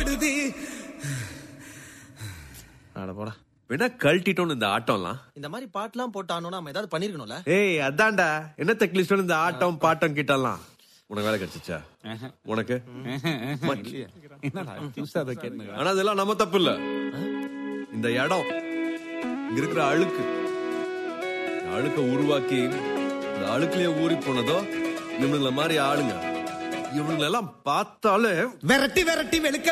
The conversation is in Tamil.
ஓடுது. அட போடா, வேணா கழட்டிட்டோம் இந்த ஆட்டம்லாம். இந்த மாதிரி பாட்டுலாம் போட்டானோ நம்ம ஏதாவது பண்ணிருக்கணும்ல. ஏய் அதான்டா, என்ன தெக்லிஸ்ட் இந்த ஆட்டம் பாட்டம் கிட்டலாம். உனக்கு வேலை கிடைச்சிச்சா? உனக்கு ஆனா அதெல்லாம் நம்ம தப்பு இல்ல. இந்த இடம் இங்க இருக்கிற அழுக்க உருவாக்கி இந்த அழுக்குலயே ஊறி போனதோ இவனுங்கள மாதிரி ஆளுங்க. இவனுங்களெல்லாம் பார்த்தாலே விரட்டி விரட்டி வெளுக்க